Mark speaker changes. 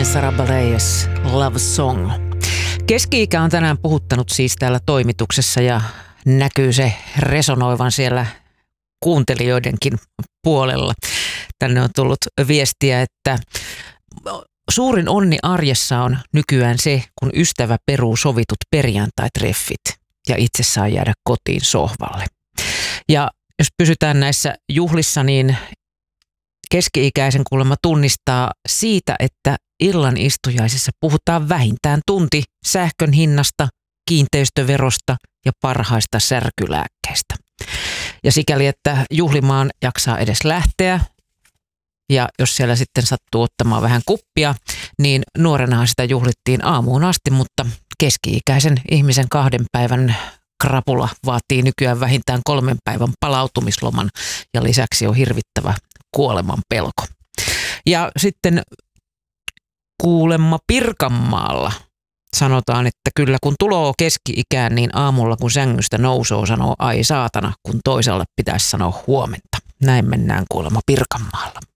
Speaker 1: Sara Bareilles, Love Song. Keski-ikä on tänään puhuttanut siis täällä toimituksessa ja näkyy se resonoivan siellä kuuntelijoidenkin puolella. Tänne on tullut viestiä, että suurin onni arjessa on nykyään se, kun ystävä peruu sovitut perjantai-treffit ja itse saa jäädä kotiin sohvalle. Ja jos pysytään näissä juhlissa, niin keski-ikäisen kuulemma tunnistaa siitä, että illan istujaisissa puhutaan vähintään tunti sähkön hinnasta, kiinteistöverosta ja parhaista särkylääkkeistä. Ja sikäli, että juhlimaan jaksaa edes lähteä, ja jos siellä sitten sattuu ottamaan vähän kuppia, niin nuorenahan sitä juhlittiin aamuun asti, mutta keski-ikäisen ihmisen 2 päivän krapula vaatii nykyään vähintään 3 päivän palautumisloman ja lisäksi on hirvittävä kuoleman pelko. Ja sitten kuulemma Pirkanmaalla sanotaan, että kyllä kun tuloo keski-ikään, niin aamulla kun sängystä nousoo, sanoo ai saatana, kun toiselle pitäisi sanoa huomenta. Näin mennään kuulemma Pirkanmaalla.